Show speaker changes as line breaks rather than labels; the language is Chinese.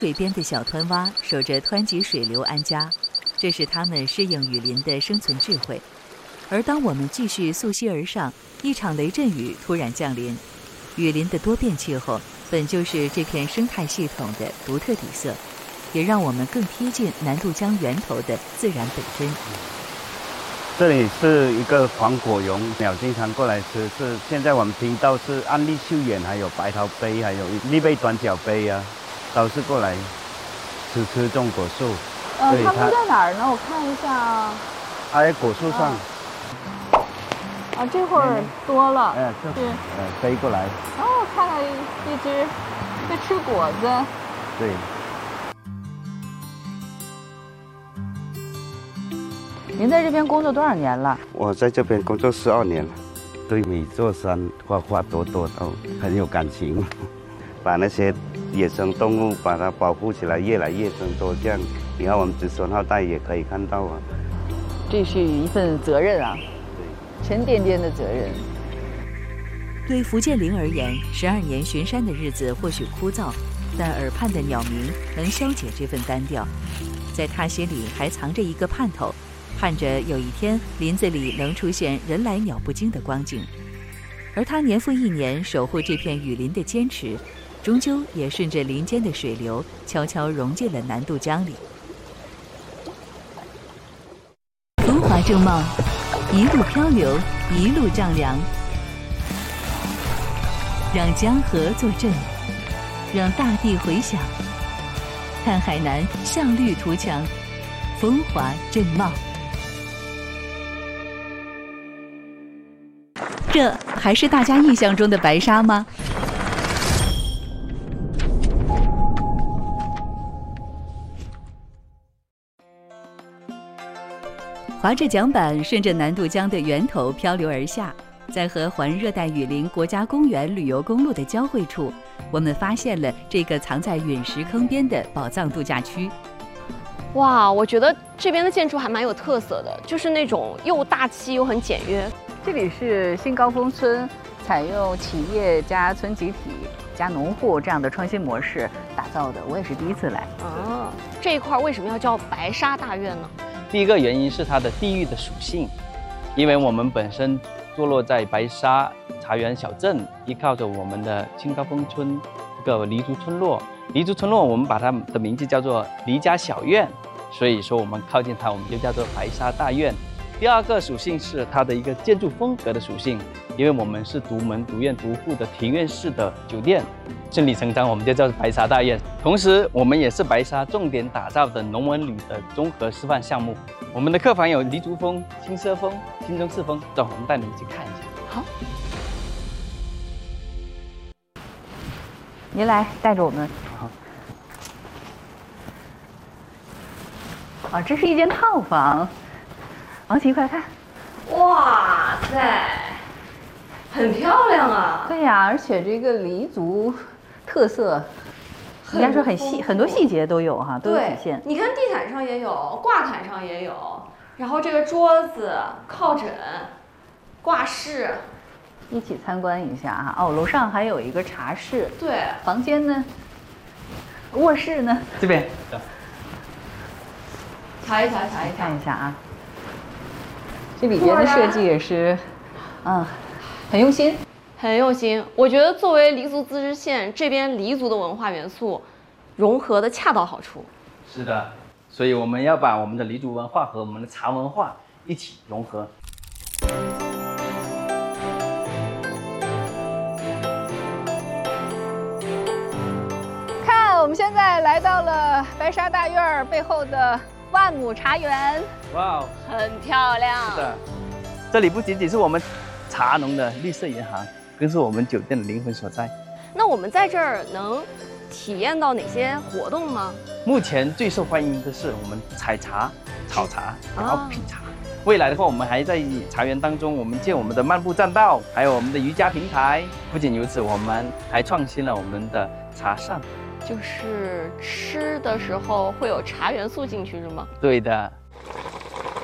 水边的小湍洼守着湍急水流安家，这是它们适应雨林的生存智慧。而当我们继续溯溪而上，一场雷阵雨突然降临。雨林的多变气候本就是这片生态系统的独特底色，也让我们更贴近南渡江源头的自然本真。
这里是一个黄果蛹，鸟经常过来吃。是现在我们听到是安利秀眼，还有白头杯，还有立贝短脚杯啊，都是过来吃这种果树。
他们在哪儿呢？我看一下啊。
它在果树上。
啊，这会儿多了。
飞过来。
哦，看到一只在吃果子。
对。
您在这边工作多少年了？
我在这边工作12年了，对每座山花花朵朵都很有感情，把那些野生动物把它保护起来，越来越增多，这样以后我们子孙后代也可以看到啊。
这是一份责任啊，沉甸甸的责任。
对福建林而言，12年巡山的日子或许枯燥，但耳畔的鸟鸣能消解这份单调。在他心里还藏着一个盼头，盼着有一天林子里能出现人来鸟不惊的光景。而他年复一年守护这片雨林的坚持，终究也顺着林间的水流悄悄融进了南渡江里。风华正茂，一路漂流，一路丈量，让江河作证，让大地回响。看海南笑绿图强，风华正茂。这还是大家印象中的白沙吗？划着桨板，顺着南渡江的源头漂流而下，在和环热带雨林国家公园旅游公路的交汇处，我们发现了这个藏在陨石坑边的宝藏度假区。
哇，我觉得这边的建筑还蛮有特色的，就是那种又大气又很简约。
这里是新高峰村，采用企业加村集体加农户这样的创新模式打造的，我也是第一次来。
这一块为什么要叫白沙大院呢？
第一个原因是它的地域的属性，因为我们本身坐落在白沙茶园小镇，依靠着我们的新高峰村这个黎族村落。黎族村落我们把它的名字叫做黎家小院，所以说我们靠近它，我们就叫做白沙大院。第二个属性是它的一个建筑风格的属性，因为我们是独门独院独户的庭院式的酒店，顺理成章我们就叫白沙大院。同时我们也是白沙重点打造的农文旅的综合示范项目。我们的客房有黎族风、轻奢风、新中式风，走，我们带你们去看一下。
好，您来带着我们。好，这是一间套房。王琦，快看！
哇塞，很漂亮啊！
对呀，而且这个黎族特色，应该说很多细节都有哈，都有体现。
你看地毯上也有，挂毯上也有，然后这个桌子、靠枕、挂饰，
一起参观一下哈。哦，楼上还有一个茶室。
对，
房间呢？卧室呢？
这边。
瞧一瞧，
看一下啊。这里边的设计也是，很用心，
很用心。我觉得作为黎族自治县，这边黎族的文化元素融合的恰到好处。
是的，所以我们要把我们的黎族文化和我们的茶文化一起融合。
看，我们现在来到了白沙大院背后的万亩茶园。
哇，
很漂亮。
是的，这里不仅仅是我们茶农的绿色银行，更是我们酒店的灵魂所在。
那我们在这儿能体验到哪些活动吗？
目前最受欢迎的是我们采茶、炒茶，然后品茶。未来的话，我们还在茶园当中，我们建我们的漫步栈道，还有我们的瑜伽平台。不仅如此，我们还创新了我们的茶膳。
就是吃的时候会有茶元素进去是吗？
对的。